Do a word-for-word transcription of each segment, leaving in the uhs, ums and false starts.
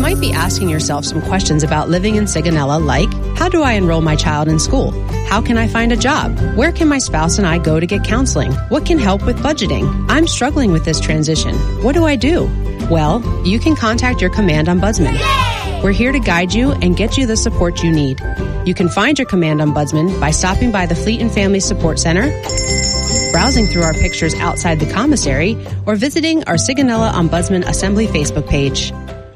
might be asking yourself some questions about living in Sigonella, like, how do I enroll my child in school? How can I find a job? Where can my spouse and I go to get counseling? What can help with budgeting? I'm struggling with this transition. What do I do? Well, you can contact your Command Ombudsman. Yay! We're here to guide you and get you the support you need. You can find your Command Ombudsman by stopping by the Fleet and Family Support Center, browsing through our pictures outside the commissary, or visiting our Sigonella Ombudsman Assembly Facebook page.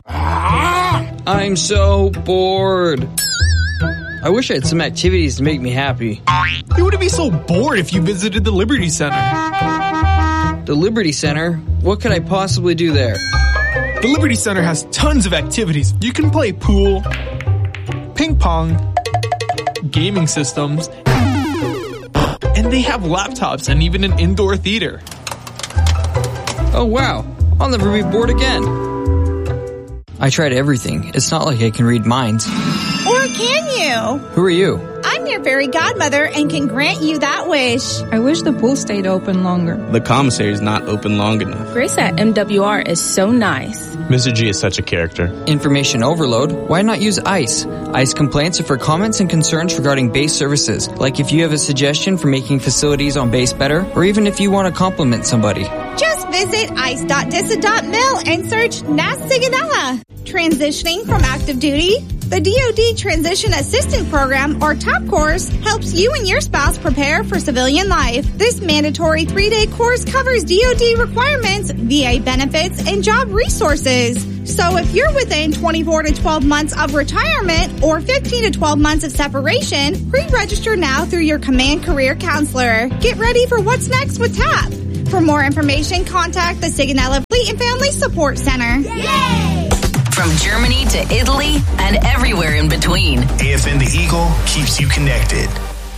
I'm so bored. I wish I had some activities to make me happy. You wouldn't be so bored if you visited the Liberty Center. The Liberty Center? What could I possibly do there? The Liberty Center has tons of activities. You can play pool, ping pong, gaming systems, and they have laptops and even an indoor theater. Oh wow, I'll never be bored again. I tried everything. It's not like I can read minds. Or can you? Who are you? I'm your fairy godmother and can grant you that wish. I wish the pool stayed open longer. The commissary is not open long enough. Grace at M W R is so nice. Mister G is such a character. Information overload? Why not use ICE? ICE complaints are for comments and concerns regarding base services, like if you have a suggestion for making facilities on base better, or even if you want to compliment somebody. Just visit ice dot D I S A dot mil and search N A S Sigonella. Transitioning from active duty? The D O D Transition Assistance Program, or TOP course, helps you and your spouse prepare for civilian life. This mandatory three-day course covers D O D requirements, V A benefits, and job resources. So if you're within twenty-four to twelve months of retirement or fifteen to twelve months of separation, pre-register now through your Command Career Counselor. Get ready for what's next with TAP. For more information, contact the Sigonella Fleet and Family Support Center. Yay! From Germany to Italy and everywhere in between. A F N The Eagle keeps you connected.